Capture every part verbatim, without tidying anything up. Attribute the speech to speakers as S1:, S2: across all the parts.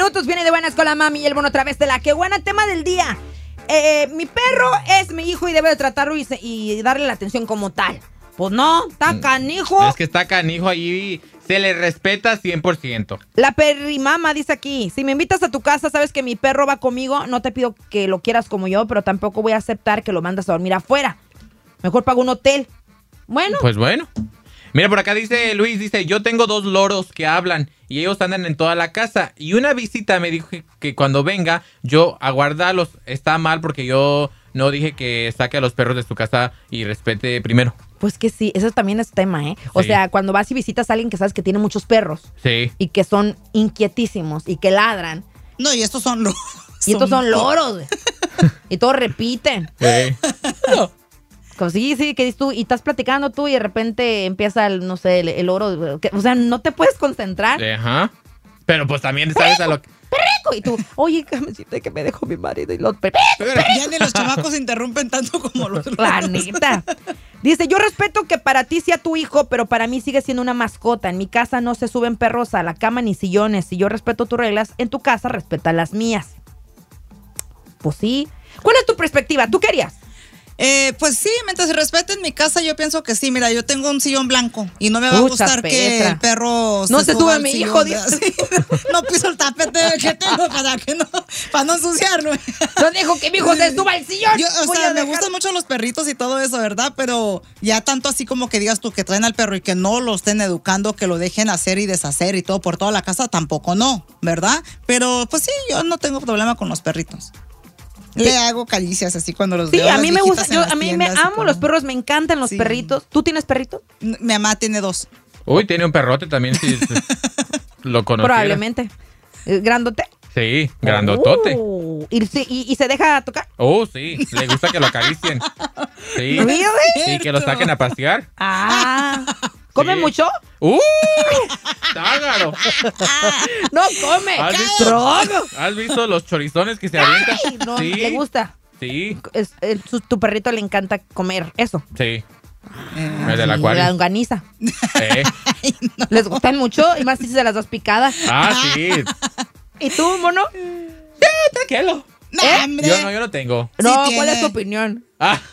S1: minutos. Viene de buenas con la mami y el mono otra vez de la que buena. Tema del día. Eh, mi perro es mi hijo y debe de tratarlo y, se, y darle la atención como tal. Pues no, está canijo.
S2: Es que está canijo ahí. Se le respeta cien por ciento.
S1: La perrimama dice aquí, si me invitas a tu casa, sabes que mi perro va conmigo, no te pido que lo quieras como yo, pero tampoco voy a aceptar que lo mandas a dormir afuera. Mejor pago un hotel. Bueno.
S2: Pues bueno. Mira, por acá dice Luis, dice, yo tengo dos loros que hablan y ellos andan en toda la casa. Y una visita me dijo que, que cuando venga, yo a guardarlos. Está mal porque yo no dije que saque a los perros de su casa y respete primero.
S1: Pues que sí, eso también es tema, ¿eh? O
S2: Sí.
S1: sea, cuando vas y visitas a alguien que sabes que tiene muchos perros.
S2: Sí.
S1: Y que son inquietísimos y que ladran.
S3: No, y estos son loros.
S1: Y estos son loros, güey. Y todos repiten.
S2: Sí.
S1: Como sí, sí, que dices tú, y estás platicando tú y de repente empieza el, no sé, el, el loro. Que, o sea, no te puedes concentrar.
S2: Sí, ajá. Pero pues también sabes a lo que...
S1: Perreco. Y tú, oye, cámecita, que me dejó mi marido y los perreco.
S3: Ya ni los chamacos interrumpen tanto como los loros.
S1: La neta. Dice, yo respeto que para ti sea tu hijo, pero para mí sigue siendo una mascota. En mi casa no se suben perros a la cama ni sillones. Si yo respeto tus reglas, en tu casa respeta las mías. Pues sí. ¿Cuál es tu perspectiva? ¿Tú querías?
S3: Eh, pues sí, mientras se respeten mi casa, yo pienso que sí. Mira, yo tengo un sillón blanco y no me va a
S1: Puta
S3: gustar
S1: Petra.
S3: que el perro
S1: No se
S3: suba
S1: sube
S3: al
S1: mi
S3: sillón,
S1: hijo,
S3: ¿verdad?
S1: dice.
S3: Sí. No piso el tapete que tengo para que no, para no ensuciarlo.
S1: No dejo que mi hijo se suba al sillón.
S3: Yo, o
S1: Voy
S3: sea,
S1: a
S3: me
S1: dejar-
S3: gustan mucho los perritos y todo eso, ¿verdad? Pero ya tanto así como que digas tú que traen al perro y que no lo estén educando, que lo dejen hacer y deshacer y todo por toda la casa, tampoco no, ¿verdad? Pero pues sí, yo no tengo problema con los perritos. Le hago caricias así cuando los
S1: Sí,
S3: veo.
S1: a
S3: las
S1: mí me
S3: viejitas
S1: gusta,
S3: en
S1: yo,
S3: las
S1: a mí me
S3: tiendas y
S1: amo
S3: todo.
S1: los perros, me encantan los
S3: Sí.
S1: perritos. ¿Tú tienes perrito?
S3: Mi mamá tiene dos.
S2: Uy, tiene un perrote también, si lo conociera.
S1: Probablemente. Eh, ¿Grandote?
S2: Sí, grandotote.
S1: Oh, ¿y, se- y- y se deja tocar?
S2: Oh, sí, le gusta que lo acaricien. Sí.
S1: ¿Really?
S2: Y que lo saquen a pasear.
S1: Ah. ¿Come
S2: Sí.
S1: mucho?
S2: ¡Uh! ¡Tágaro!
S1: No come.
S2: ¿Has visto?
S1: Drogo.
S2: ¿Has visto los chorizones que se avientan?
S1: Ay, no,
S2: Sí.
S1: le gusta.
S2: Sí,
S1: Es- el- su- tu perrito le encanta comer eso.
S2: sí.
S3: Eh,
S2: El del
S1: La
S2: acuario.
S1: longaniza.
S2: Eh.
S1: Les gustan mucho y más si se las das picadas.
S2: Ah, sí.
S1: ¿Y tú, mono?
S2: Tranquilo.
S3: no,
S1: ¿Eh?
S3: hombre.
S2: Yo no, yo no tengo.
S3: Sí
S1: No, ¿cuál
S3: tiene.
S1: es tu opinión?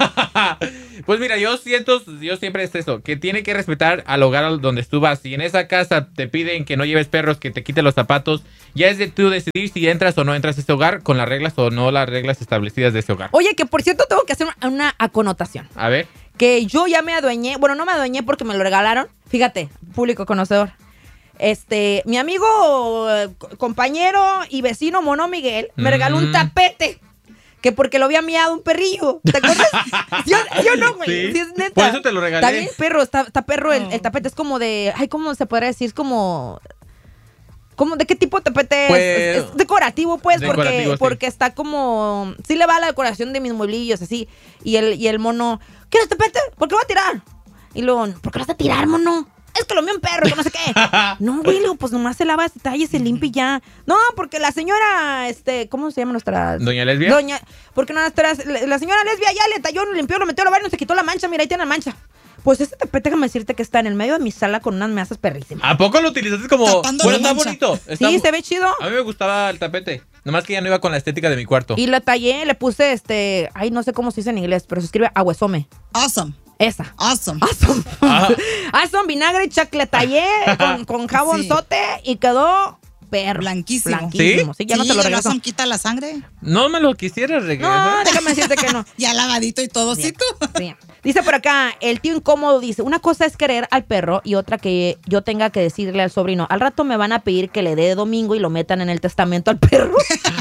S2: Pues mira, yo siento, yo siempre es eso, que tiene que respetar al hogar donde tú vas. Si en esa casa te piden que no lleves perros, que te quiten los zapatos, ya es de tú decidir si entras o no entras a ese hogar con las reglas o no las reglas establecidas de ese hogar.
S1: Oye, que por cierto tengo que hacer una, una aconotación.
S2: A ver.
S1: Que yo ya me adueñé, bueno, no me adueñé porque me lo regalaron. Fíjate, público conocedor. Este, mi amigo, eh, compañero y vecino Mono Miguel me
S2: Mm.
S1: regaló un tapete. Que porque lo había miado un perrillo. ¿Te acuerdas? yo, yo no, güey.
S2: Sí.
S1: Sí, es neta.
S2: Por eso te lo regalé.
S1: Está bien, perro, está, está perro el, el tapete. Es como de. Ay, ¿cómo se podría decir? Es como. ¿Cómo, ¿De qué tipo de tapete es?
S2: Pues,
S1: es? Es decorativo, pues,
S2: decorativo,
S1: porque,
S2: sí.
S1: porque está como. Sí le va la decoración de mis mueblillos, así. Y el, y el mono. ¿Quieres tapete? ¿Por qué lo va a tirar? Y luego, ¿por qué lo vas a tirar, mono? Es que lo mío un perro, que no sé qué. No, güey, luego, pues nomás se lava ese detalle, se limpia y ya. No, porque la señora, este, ¿cómo se llama nuestra?
S2: ¿Doña Lesbia?
S1: Doña, porque nuestra, la señora Lesbia ya le talló, lo limpió, lo metió a lavar y no se quitó la mancha. Mira, ahí tiene la mancha. Pues este tapete, déjame decirte que está en el medio de mi sala con unas mesas perrísimas.
S2: ¿A poco lo utilizaste como...?
S3: Tapando
S2: Bueno,
S3: la
S2: está
S3: mancha.
S2: bonito. Está
S1: Sí,
S2: bu-
S1: se ve chido.
S2: A mí me gustaba el tapete. Nomás que ya no iba con la estética de mi cuarto.
S1: Y la tallé, le puse este, ay, no sé cómo se dice en inglés, pero se escribe aguesome.
S3: Awesome.
S1: Esa.
S3: Awesome.
S1: Awesome.
S2: Ah.
S1: Awesome, vinagre, chac, le tallé con, con jabonzote y quedó perro.
S3: Blanquísimo.
S1: Blanquísimo. Sí, ya no
S3: Sí,
S1: te lo
S3: el
S1: regreso.
S3: Awesome quita la sangre.
S2: No me lo quisieras
S1: No,
S2: regresar.
S1: déjame decirte que no.
S3: Ya lavadito y todo, ¿sí tú?
S1: Sí. Dice por acá, el tío incómodo dice, una cosa es querer al perro y otra que yo tenga que decirle al sobrino, al rato me van a pedir que le dé domingo y lo metan en el testamento al perro.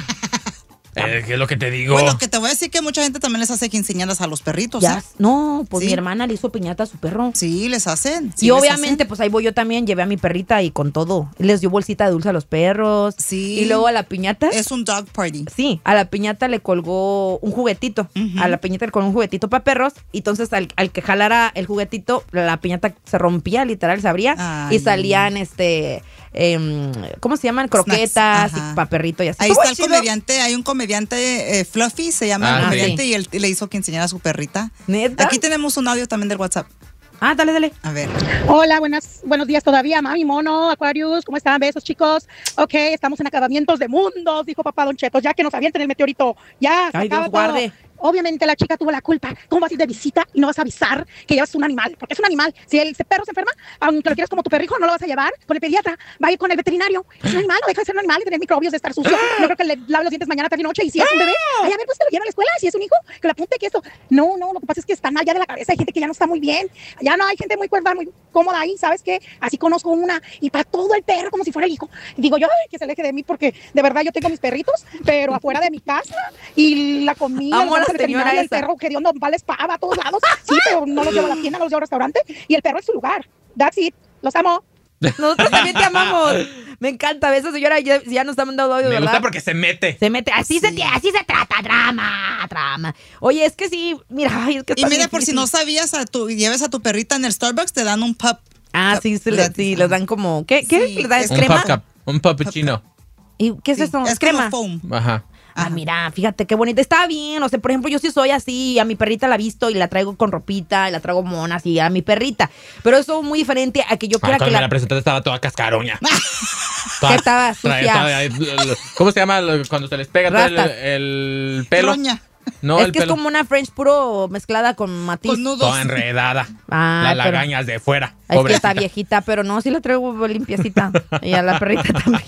S2: Eh, ¿Qué es lo que te digo?
S3: Bueno, que te voy a decir que mucha gente también les hace quinceañeras a los perritos.
S1: Ya,
S3: ¿eh?
S1: no, pues
S3: Sí.
S1: mi hermana le hizo piñata a su perro.
S3: Sí, les hacen. sí
S1: y
S3: les
S1: obviamente,
S3: hacen.
S1: pues ahí voy yo también, llevé a mi perrita y con todo. Les dio bolsita de dulce a los perros.
S3: Sí.
S1: Y luego a la piñata.
S3: Es un dog party.
S1: Sí, a la piñata le colgó un juguetito.
S3: Ujú.
S1: A la piñata le colgó un juguetito para perros. Y entonces al, al que jalara el juguetito, la piñata se rompía, literal, se abría.
S3: Ay.
S1: Y salían, este, em, ¿cómo se llaman? Croquetas
S3: Ajá.
S1: y para perrito y así.
S3: Ahí
S1: Estuvo
S3: está el
S1: chido.
S3: comediante, hay un comediante eh, Fluffy, se llama
S2: Ah,
S3: el
S2: sí.
S3: comediante, y él le hizo quinceañera a su perrita.
S1: ¿Neta?
S3: Aquí tenemos un audio también del WhatsApp.
S1: Ah, dale, dale.
S3: A ver.
S4: Hola, buenas, buenos días todavía, mami, mono, Aquarius, ¿cómo están? Besos, chicos. Ok, estamos en acabamientos de mundos, dijo papá Don Cheto, ya que nos avienten el meteorito, ya, se
S1: Ay,
S4: acaba
S1: Dios guarde.
S4: todo. Obviamente la chica tuvo la culpa. ¿Cómo vas a ir de visita y no vas a avisar que llevas un animal? Porque es un animal. Si el perro se enferma, aunque lo quieras como tu perrijo, no lo vas a llevar con el pediatra. Va a ir con el veterinario. Es un animal, no deja de ser un animal y tener microbios, de estar sucio. No creo que le lave los dientes mañana, tarde y noche. Y si es un bebé, ay, a ver, pues se lo lleva a la escuela. Si es un hijo, que le apunte que esto. No, no, lo que pasa es que están mal ya de la cabeza. Hay gente que ya no está muy bien. Ya no hay gente muy cuerda, muy cómoda ahí. ¿Sabes qué? Así conozco una. Y para todo el perro como si fuera el hijo. Digo yo, ay, que se aleje de mí porque de verdad yo tengo mis perritos, pero afuera de mi casa. Y la comida,
S1: Amo
S4: el
S1: la
S4: veterinario,
S1: señora
S4: el
S1: esa.
S4: perro que dio no va les paga a todos lados. Sí, pero no los llevo a la tienda, no los llevo al restaurante. Y el perro es su lugar. That's it. Los amo.
S1: Nosotros también te amamos. Me encanta. Esa señora ya, ya nos está mandando audio,
S2: Me
S1: ¿verdad?
S2: gusta porque se mete.
S1: Se mete. Así,
S3: Sí.
S1: se, así se trata. Drama, drama. Oye, es que sí. Mira, ay, es que
S3: Y
S1: está
S3: mira, por
S1: difícil.
S3: si no sabías, a tu, lleves a tu perrita en el Starbucks, te dan un pup.
S1: Ah, sí, sí, le, sí, les dan como... ¿Qué? ¿Qué?
S3: Sí,
S1: ¿Les dan
S3: es
S2: Un
S1: crema?
S2: pup cup, un puppuccino.
S1: ¿Y qué es
S3: Sí,
S1: eso?
S3: Es
S1: crema.
S3: como foam.
S2: Ajá.
S1: Ah, mira, fíjate qué bonita. Está bien, o sea, por ejemplo, yo sí soy así, a mi perrita la visto y la traigo con ropita, y la traigo mona así, a mi perrita. Pero eso es muy diferente a que yo
S2: Ah,
S1: quiera
S2: cuando
S1: que
S2: me
S1: la...
S2: la presentaste estaba toda cascaroña.
S1: ¿Qué estaba
S2: trae-
S1: sucia?
S2: trae- ¿Cómo se llama lo- cuando se les pega todo el,
S1: Rastas.
S2: el pelo?
S3: Roña.
S2: No,
S1: es
S2: el
S1: que
S2: pelo.
S1: es como una French puro mezclada con matiz.
S3: Con nudos.
S2: Toda enredada.
S1: Ah,
S2: Las
S1: pero-
S2: lagañas de fuera.
S1: Es que
S2: Pobrecita.
S1: está viejita, pero no, sí la traigo limpiecita. Y a la perrita también.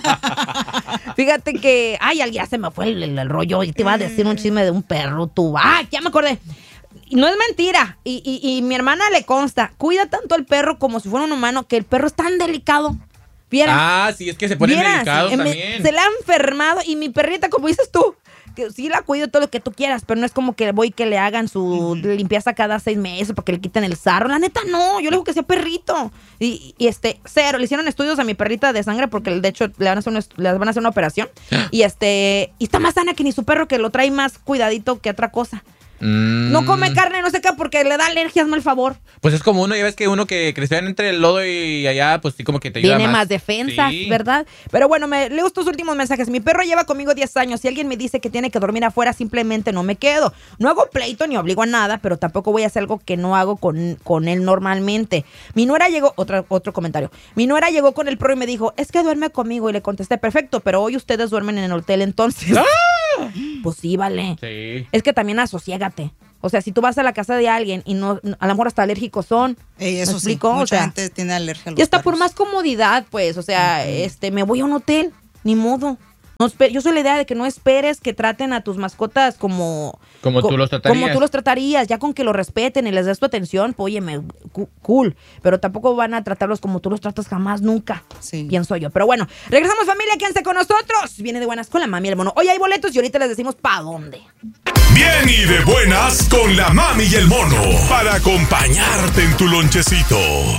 S1: Fíjate que... Ay, ya se me fue el, el- el rollo. Y te iba a decir un chisme de un perro, tú. ¡Ay, ya me acordé! Y no es mentira. Y, y, y mi hermana le consta. Cuida tanto al perro como si fuera un humano, que el perro es tan delicado. ¿Vieras?
S2: Ah, sí, es que se ponen
S1: Vieras,
S2: delicados
S1: eh, me-
S2: también.
S1: Se le ha enfermado y mi perrita, como dices tú, que sí la cuido todo lo que tú quieras, pero no es como que voy que le hagan su limpieza cada seis meses para que le quiten el sarro. La neta, no. Yo le digo que sea perrito. Y, y este, cero. Le hicieron estudios a mi perrita de sangre porque de hecho le van a hacer una, le van a hacer una operación. Y este, y está más sana que ni su perro, que lo trae más cuidadito que otra cosa.
S2: Mm.
S1: No come carne, no sé qué, porque le da alergias, mal favor.
S2: Pues es como uno, ya ves que uno que creció entre el lodo y allá, pues sí, como que te ayuda
S1: Tiene más,
S2: más.
S1: defensas,
S2: Sí.
S1: ¿verdad? Pero bueno, me leo estos últimos mensajes. Mi perro lleva conmigo diez años. Si alguien me dice que tiene que dormir afuera, simplemente no me quedo. No hago pleito ni obligo a nada, pero tampoco voy a hacer algo que no hago con, con él normalmente. Mi nuera llegó, otro, otro comentario. Mi nuera llegó con el perro y me dijo, es que duerme conmigo. Y le contesté, perfecto, pero hoy ustedes duermen en el hotel entonces. Pues sí, vale.
S2: Sí.
S1: Es que también asosiégate. O sea, si tú vas a la casa de alguien y no, a lo mejor hasta alérgicos son.
S3: Ey,
S1: ¿Me
S3: eso sí,
S1: explico?
S3: mucha
S1: O sea,
S3: gente tiene alergia a los
S1: y hasta por
S3: perros.
S1: más comodidad, pues, o sea, este, me voy a un hotel, ni modo. No espe- yo soy la idea de que no esperes que traten a tus mascotas como...
S2: Como
S1: co-
S2: tú los tratarías.
S1: Como tú los tratarías, ya con que los respeten y les des tu atención, pues, óyeme, cu- cool. Pero tampoco van a tratarlos como tú los tratas jamás, nunca.
S3: Sí.
S1: Pienso yo. Pero bueno, regresamos, familia, quédense con nosotros. Viene de buenas con la mami y el mono. Hoy hay boletos y ahorita les decimos pa' dónde.
S5: Bien y de buenas con la mami y el mono para acompañarte en tu lonchecito.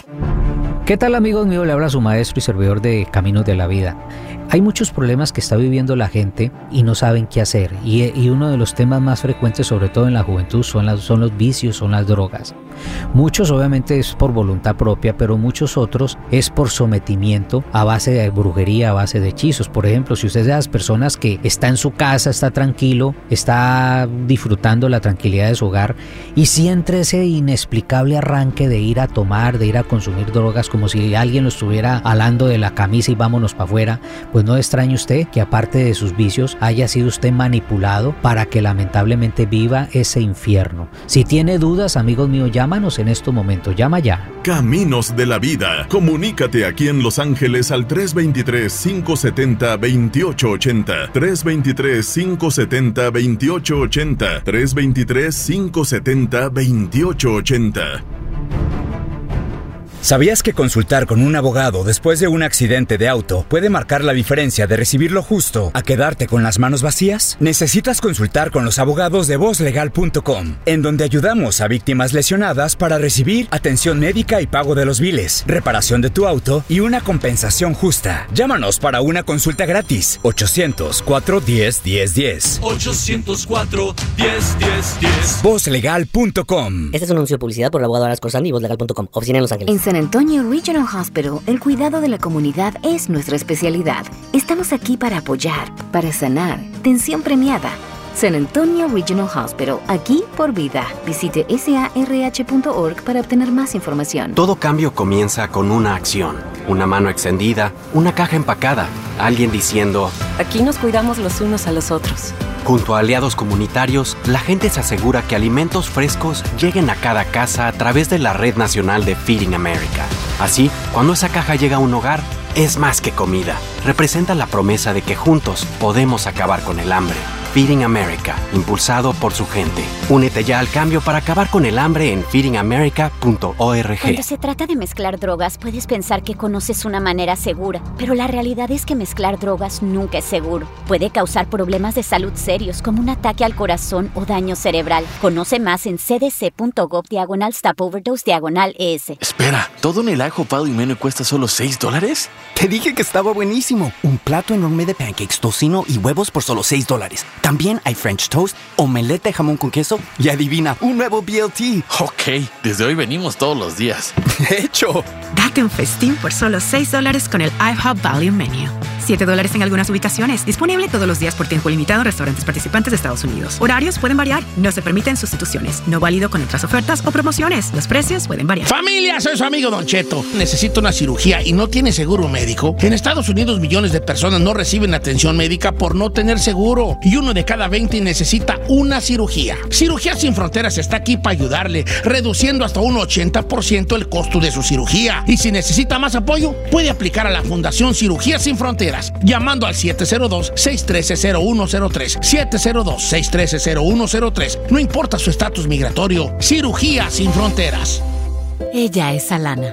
S6: ¿Qué tal, amigos míos? Le habla su maestro y servidor de Caminos de la Vida. Hay muchos problemas que está viviendo la gente y no saben qué hacer. Y, y uno de los temas más frecuentes, sobre todo en la juventud, son, las, son los vicios, son las drogas. Muchos obviamente es por voluntad propia, pero muchos otros es por sometimiento a base de brujería, a base de hechizos. Por ejemplo, si usted es de las personas que está en su casa, está tranquilo, está disfrutando la tranquilidad de su hogar y siente ese inexplicable arranque de ir a tomar, de ir a consumir drogas, como si alguien lo estuviera alando de la camisa y vámonos para afuera, pues no extrañe usted que aparte de sus vicios haya sido usted manipulado para que lamentablemente viva ese infierno. Si tiene dudas, amigos míos, llámanos en estos momentos, llama ya.
S5: Caminos de la Vida. Comunícate aquí en Los Ángeles al tres dos tres, cinco siete cero, dos ocho ocho cero. tres dos tres, cinco siete cero, dos ocho ocho cero. tres dos tres, cinco siete cero, dos ocho ocho cero.
S7: ¿Sabías que consultar con un abogado después de un accidente de auto puede marcar la diferencia de recibir lo justo a quedarte con las manos vacías? Necesitas consultar con los abogados de voz legal punto com, en donde ayudamos a víctimas lesionadas para recibir atención médica y pago de los biles, reparación de tu auto y una compensación justa. Llámanos para una consulta gratis. ochocientos cuatro, diez, diez, diez.
S8: ochocientos cuatro, diez, diez, diez.
S7: voz legal punto com.
S9: Este es un anuncio de publicidad por el abogado Aras Corsani y voz legal punto com. Oficina en Los Ángeles.
S10: En San Antonio Regional Hospital, el cuidado de la comunidad es nuestra especialidad. Estamos aquí para apoyar, para sanar, tensión premiada, San Antonio Regional Hospital, aquí por vida. Visite S A R H punto org para obtener más información.
S11: Todo cambio comienza con una acción. Una mano extendida, una caja empacada, alguien diciendo:
S12: aquí nos cuidamos los unos a los otros.
S11: Junto a aliados comunitarios, la gente se asegura que alimentos frescos lleguen a cada casa a través de la Red Nacional de Feeding America. Así, cuando esa caja llega a un hogar, es más que comida. Representa la promesa de que juntos podemos acabar con el hambre. Feeding America, impulsado por su gente. Únete ya al cambio para acabar con el hambre en feeding america punto org.
S13: Cuando se trata de mezclar drogas, puedes pensar que conoces una manera segura, pero la realidad es que mezclar drogas nunca es seguro. Puede causar problemas de salud serios, como un ataque al corazón o daño cerebral. Conoce más en cdc.gov diagonal stop overdose diagonal es.
S14: Espera, ¿todo en el I Hope Value Menu cuesta solo seis dólares? Te dije que estaba buenísimo. Un plato enorme de pancakes, tocino y huevos por solo seis dólares. También hay French toast, omelette de jamón con queso y adivina, un nuevo B L T. Ok, desde hoy venimos todos los días. De hecho.
S15: Date un festín por solo seis dólares con el IHOP Value Menu. siete dólares en algunas ubicaciones. Disponible todos los días por tiempo limitado en restaurantes participantes de Estados Unidos. Horarios pueden variar. No se permiten sustituciones. No válido con otras ofertas o promociones. Los precios pueden variar.
S16: ¡Familia! Soy su amigo Don Cheto. Necesito una cirugía y no tiene seguro médico. En Estados Unidos millones de personas no reciben atención médica por no tener seguro. Y uno de cada veinte necesita una cirugía. Cirugía Sin Fronteras está aquí para ayudarle, reduciendo hasta un ochenta por ciento el costo de su cirugía. Y si necesita más apoyo, puede aplicar a la Fundación Cirugía Sin Fronteras, llamando al siete cero dos, seis uno tres, cero uno cero tres, siete cero dos, seis uno tres, cero uno cero tres. No importa su estatus migratorio, Cirugía Sin Fronteras.
S17: Ella es Alana.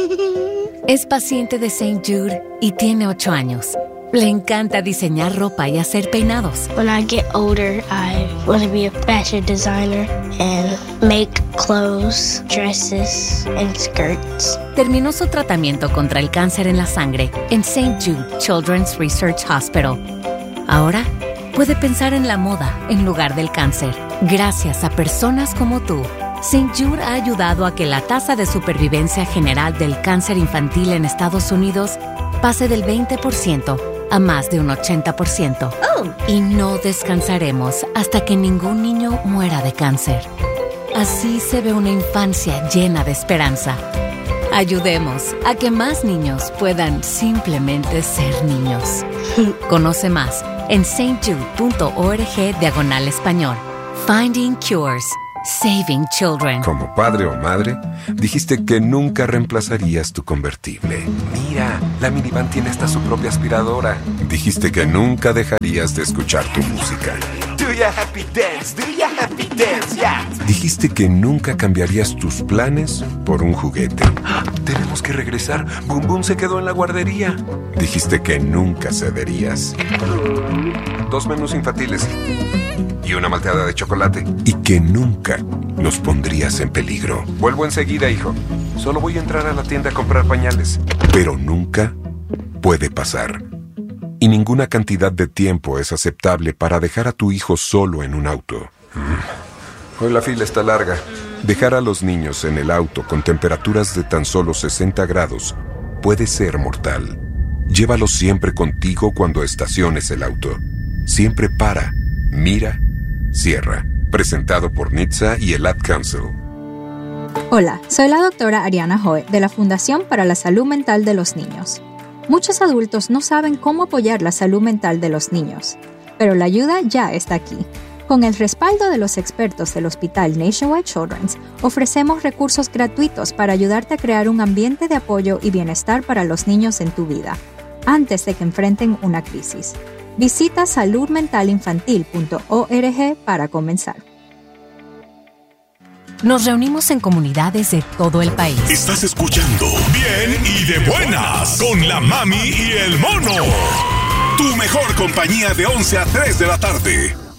S17: Es paciente de Saint Jude y tiene ocho años. Le encanta diseñar ropa y hacer peinados.
S18: When I get older, I want to be a fashion designer and make clothes, dresses, and skirts.
S17: Terminó su tratamiento contra el cáncer en la sangre en Saint Jude Children's Research Hospital. Ahora puede pensar en la moda en lugar del cáncer. Gracias a personas como tú, Saint Jude ha ayudado a que la tasa de supervivencia general del cáncer infantil en Estados Unidos pase del veinte por ciento a más de un ochenta por ciento. Oh. Y no descansaremos hasta que ningún niño muera de cáncer. Así se ve una infancia llena de esperanza. Ayudemos a que más niños puedan simplemente ser niños. Conoce más en saintjude.org diagonal español. Finding Cures. Saving Children.
S19: Como padre o madre, dijiste que nunca reemplazarías tu convertible. Mira, la minivan tiene hasta su propia aspiradora. Dijiste que nunca dejarías de escuchar tu música.
S20: Do ya happy dance, do ya happy dance, yeah.
S19: Dijiste que nunca cambiarías tus planes por un juguete. Tenemos que regresar. Boom Boom se quedó en la guardería. Dijiste que nunca cederías. Dos menús infantiles y una malteada de chocolate. Y que nunca los pondrías en peligro. Vuelvo enseguida, hijo. Solo voy a entrar a la tienda a comprar pañales. Pero nunca puede pasar. Y ninguna cantidad de tiempo es aceptable para dejar a tu hijo solo en un auto. Hoy la fila está larga. Dejar a los niños en el auto con temperaturas de tan solo sesenta grados puede ser mortal. Llévalos siempre contigo cuando estaciones el auto. Siempre para, mira, cierra. Presentado por N H T S A y el Ad Council.
S21: Hola, soy la doctora Ariana Hoy de la Fundación para la Salud Mental de los Niños. Muchos adultos no saben cómo apoyar la salud mental de los niños, pero la ayuda ya está aquí. Con el respaldo de los expertos del Hospital Nationwide Children's, ofrecemos recursos gratuitos para ayudarte a crear un ambiente de apoyo y bienestar para los niños en tu vida, antes de que enfrenten una crisis. Visita salud mental infantil punto org para comenzar.
S17: Nos reunimos en comunidades de todo el país.
S5: Estás escuchando Bien y de Buenas con la Mami y el Mono. Tu mejor compañía de once a tres de la tarde.